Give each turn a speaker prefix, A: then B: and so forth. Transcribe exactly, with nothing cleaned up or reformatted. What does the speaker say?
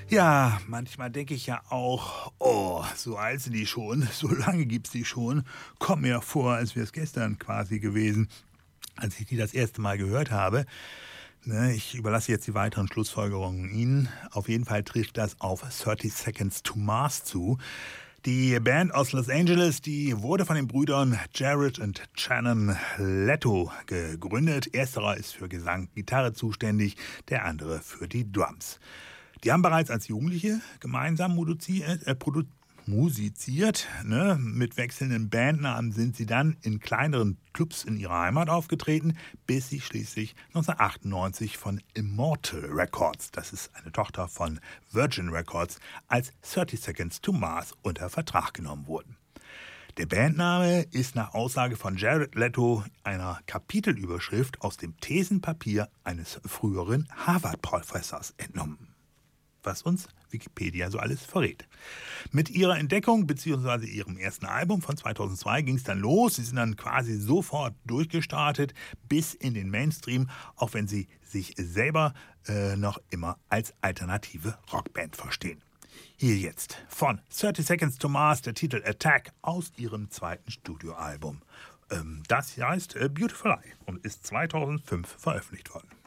A: Ja, manchmal denke ich ja auch, oh, so alt sind die schon, so lange gibt's die schon. Kommt mir vor, als wäre es gestern quasi gewesen, als ich die das erste Mal gehört habe. Ne, ich überlasse jetzt die weiteren Schlussfolgerungen Ihnen. Auf jeden Fall trifft das auf thirty Seconds to Mars zu. Die Band aus Los Angeles, die wurde von den Brüdern Jared und Shannon Leto gegründet. Ersterer ist für Gesang, Gitarre zuständig, der andere für die Drums. Die haben bereits als Jugendliche gemeinsam musiziert, äh, produ- musiziert ne? Mit wechselnden Bandnamen sind sie dann in kleineren Clubs in ihrer Heimat aufgetreten, bis sie schließlich neunzehnhundertachtundneunzig von Immortal Records, das ist eine Tochter von Virgin Records, als thirty Seconds to Mars unter Vertrag genommen wurden. Der Bandname ist nach Aussage von Jared Leto einer Kapitelüberschrift aus dem Thesenpapier eines früheren Harvard-Professors entnommen, was uns Wikipedia so alles verrät. Mit ihrer Entdeckung bzw. ihrem ersten Album von zweitausendzwei ging es dann los. Sie sind dann quasi sofort durchgestartet bis in den Mainstream, auch wenn sie sich selber äh, noch immer als alternative Rockband verstehen. Hier jetzt von thirty Seconds to Mars der Titel Attack aus ihrem zweiten Studioalbum. Ähm, das heißt äh, Beautiful Eye und ist zweitausendfünf veröffentlicht worden.